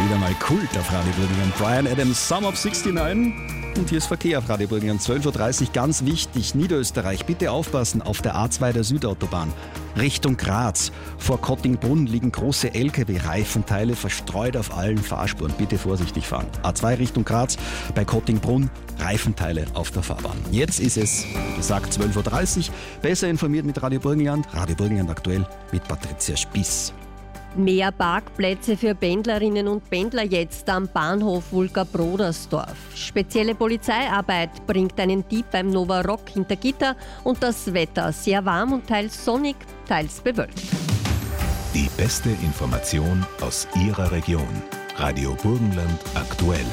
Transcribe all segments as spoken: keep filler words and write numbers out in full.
Wieder mal Kult auf Radio Burgenland. Bryan Adams, Sum of neunundsiebzig. Und hier ist Verkehr auf Radio Burgenland. zwölf Uhr dreißig, ganz wichtig. Niederösterreich, bitte aufpassen auf der A zwei der Südautobahn. Richtung Graz. Vor Kottingbrunn liegen große L K W-Reifenteile verstreut auf allen Fahrspuren. Bitte vorsichtig fahren. A zwei Richtung Graz, bei Kottingbrunn Reifenteile auf der Fahrbahn. Jetzt ist es, wie gesagt, zwölf Uhr dreißig. Besser informiert mit Radio Burgenland. Radio Burgenland aktuell mit Patricia Spiess. Mehr Parkplätze für Pendlerinnen und Pendler jetzt am Bahnhof Wulka-Brodersdorf. Spezielle Polizeiarbeit bringt einen Dieb beim Nova Rock hinter Gitter und das Wetter sehr warm und teils sonnig, teils bewölkt. Die beste Information aus Ihrer Region. Radio Burgenland aktuell.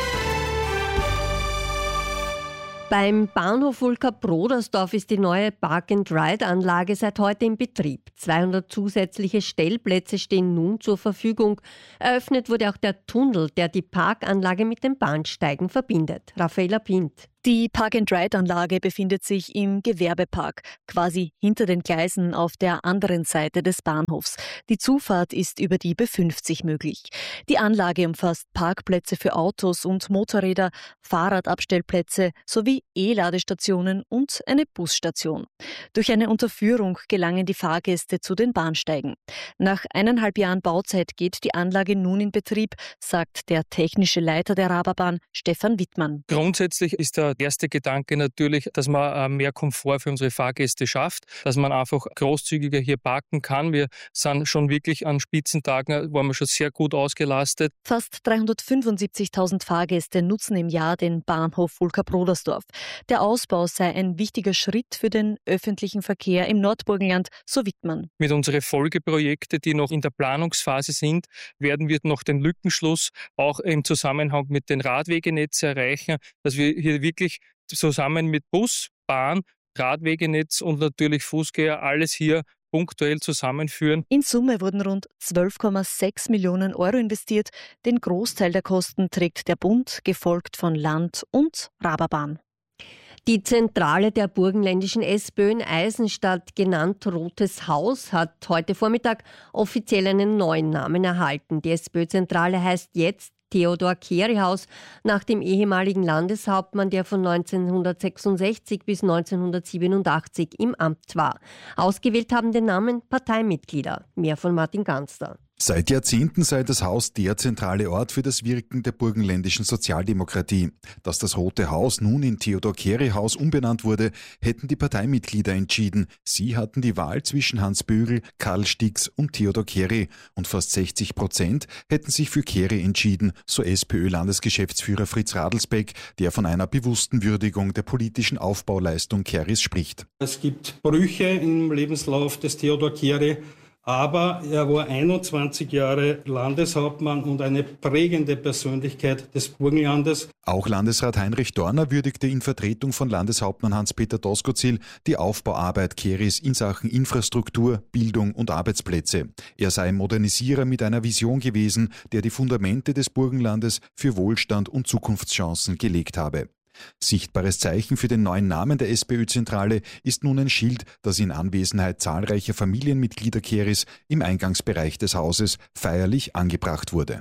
Beim Bahnhof Wulka-Brodersdorf ist die neue Park-and-Ride-Anlage seit heute in Betrieb. zweihundert zusätzliche Stellplätze stehen nun zur Verfügung. Eröffnet wurde auch der Tunnel, der die Parkanlage mit den Bahnsteigen verbindet. Raffaella Pint. Die Park-and-Ride-Anlage befindet sich im Gewerbepark, quasi hinter den Gleisen auf der anderen Seite des Bahnhofs. Die Zufahrt ist über die B fünfzig möglich. Die Anlage umfasst Parkplätze für Autos und Motorräder, Fahrradabstellplätze sowie E-Ladestationen und eine Busstation. Durch eine Unterführung gelangen die Fahrgäste zu den Bahnsteigen. Nach eineinhalb Jahren Bauzeit geht die Anlage nun in Betrieb, sagt der technische Leiter der Raaberbahn, Stefan Wittmann. Grundsätzlich ist der erste Gedanke natürlich, dass man mehr Komfort für unsere Fahrgäste schafft, dass man einfach großzügiger hier parken kann. Wir sind schon wirklich an Spitzentagen, waren wir schon sehr gut ausgelastet. Fast dreihundertfünfundsiebzigtausend Fahrgäste nutzen im Jahr den Bahnhof Wulka-Brodersdorf. Der Ausbau sei ein wichtiger Schritt für den öffentlichen Verkehr im Nordburgenland, so Wittmann. Mit unseren Folgeprojekten, die noch in der Planungsphase sind, werden wir noch den Lückenschluss auch im Zusammenhang mit den Radwegenetzen erreichen, dass wir hier wirklich zusammen mit Bus, Bahn, Radwegenetz und natürlich Fußgänger alles hier punktuell zusammenführen. In Summe wurden rund zwölf Komma sechs Millionen Euro investiert. Den Großteil der Kosten trägt der Bund, gefolgt von Land und Raaberbahn. Die Zentrale der burgenländischen SPÖ in Eisenstadt, genannt Rotes Haus, hat heute Vormittag offiziell einen neuen Namen erhalten. Die SPÖ-Zentrale heißt jetzt Theodor-Kehry-Haus, nach dem ehemaligen Landeshauptmann, der von neunzehnhundertsechsundsechzig bis neunzehnhundertsiebenundachtzig im Amt war. Ausgewählt haben den Namen Parteimitglieder. Mehr von Martin Ganster. Seit Jahrzehnten sei das Haus der zentrale Ort für das Wirken der burgenländischen Sozialdemokratie. Dass das Rote Haus nun in Theodor-Kehry-Haus umbenannt wurde, hätten die Parteimitglieder entschieden. Sie hatten die Wahl zwischen Hans Bögl, Karl Stix und Theodor Kehry. Und fast sechzig Prozent hätten sich für Kehry entschieden, so SPÖ-Landesgeschäftsführer Fritz Radelsbeck, der von einer bewussten Würdigung der politischen Aufbauleistung Kehrys spricht. Es gibt Brüche im Lebenslauf des Theodor Kehry. Aber er war einundzwanzig Jahre Landeshauptmann und eine prägende Persönlichkeit des Burgenlandes. Auch Landesrat Heinrich Dorner würdigte in Vertretung von Landeshauptmann Hans-Peter Doskozil die Aufbauarbeit Kehrys in Sachen Infrastruktur, Bildung und Arbeitsplätze. Er sei Modernisierer mit einer Vision gewesen, der die Fundamente des Burgenlandes für Wohlstand und Zukunftschancen gelegt habe. Sichtbares Zeichen für den neuen Namen der SPÖ-Zentrale ist nun ein Schild, das in Anwesenheit zahlreicher Familienmitglieder Kehrys im Eingangsbereich des Hauses feierlich angebracht wurde.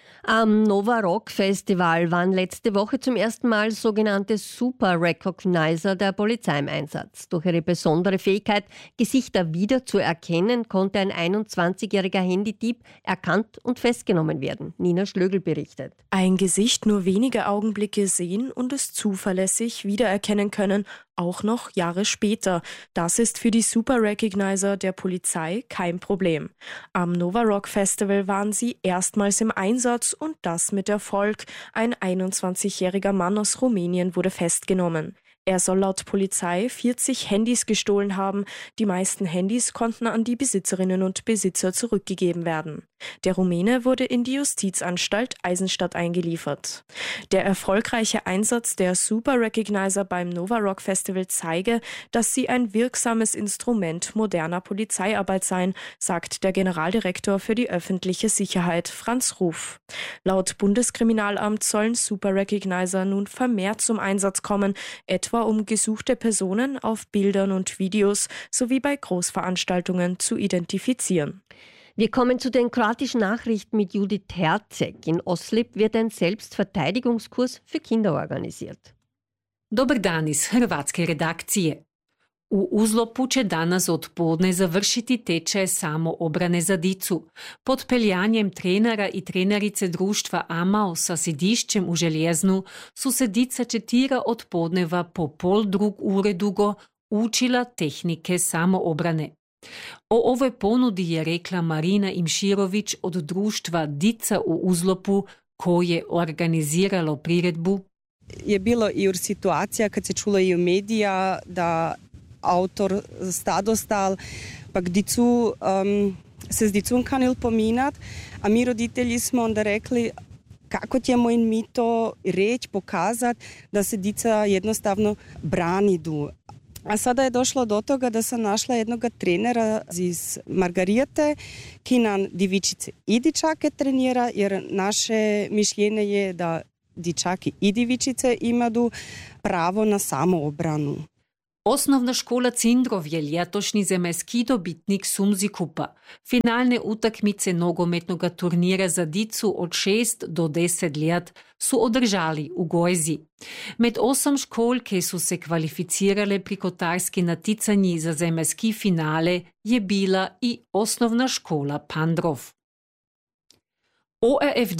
Am Nova Rock Festival waren letzte Woche zum ersten Mal sogenannte Super Recognizer der Polizei im Einsatz. Durch ihre besondere Fähigkeit, Gesichter wiederzuerkennen, konnte ein einundzwanzigjähriger Handydieb erkannt und festgenommen werden. Nina Schlögl berichtet. Ein Gesicht nur wenige Augenblicke sehen und es zuverlässig wiedererkennen können, auch noch Jahre später. Das ist für die Super Recognizer der Polizei kein Problem. Am Nova Rock Festival waren sie erstmals im Einsatz und das mit Erfolg. Ein einundzwanzigjähriger Mann aus Rumänien wurde festgenommen. Er soll laut Polizei vierzig Handys gestohlen haben. Die meisten Handys konnten an die Besitzerinnen und Besitzer zurückgegeben werden. Der Rumäne wurde in die Justizanstalt Eisenstadt eingeliefert. Der erfolgreiche Einsatz der Super Recognizer beim Nova Rock Festival zeige, dass sie ein wirksames Instrument moderner Polizeiarbeit seien, sagt der Generaldirektor für die öffentliche Sicherheit Franz Ruf. Laut Bundeskriminalamt sollen Super Recognizer nun vermehrt zum Einsatz kommen, etwa um gesuchte Personen auf Bildern und Videos sowie bei Großveranstaltungen zu identifizieren. Wir kommen zu den kroatischen Nachrichten mit Judith Herzeg. In Oslip wird ein Selbstverteidigungskurs für Kinder organisiert. Dobar dan iz hrvatske redakcije. U Uzlopu će danas od podne završiti tečaj samoobrane za dicu. Pod peljanjem trenera i trenerice društva Amao sa sedišćem u Željeznu su se dica četira od podneva po pol drug ure dugo učila tehnike samoobrane. O ovoj ponudi je rekla Marina Imširović od društva Dica u Uzlopu koje je organiziralo priredbu. Je bilo i u situacija kad se čulo i u medija da autor stadostal, pa dicu, um, se s dicom kanil pominat, a mi roditelji smo onda rekli kako ćemo im mi to reći, pokazati da se dica jednostavno branidu. A sada je došlo do toga da sam našla jednog trenera iz Margarijete, ki nam divičice i dičake trenira, jer naše mišljenje je da dičaki i divičice imaju pravo na samoobranu. Osnovna škola Cindrov je ljetošnji zemaljski dobitnik Sumzi Kupa, finalne utakmice nogometnog turnira za dicu od šest do deset let su održali u Gojzi. Med osam škol, ki su se kvalificirale pri kotarski naticanji za zemaljski finale, je bila i osnovna škola Pandrov. O R F